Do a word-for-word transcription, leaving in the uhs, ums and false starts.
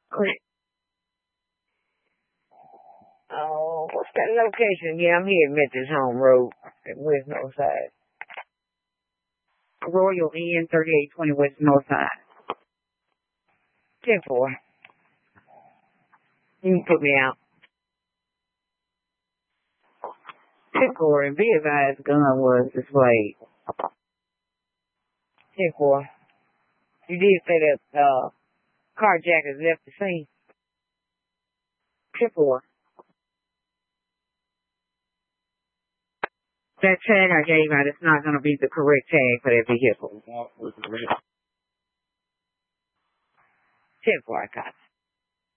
Click. Oh, what's that location? Yeah, I'm here at Memphis Home Road at West Northside. Royal Inn, thirty-eight twenty West Northside. ten four. You can put me out. ten four, and be advised, gun was displayed. ten four. You did say that uh, carjackers left the scene. ten four. That tag I gave out, it's not going to be the correct tag for that vehicle. ten four, I got it.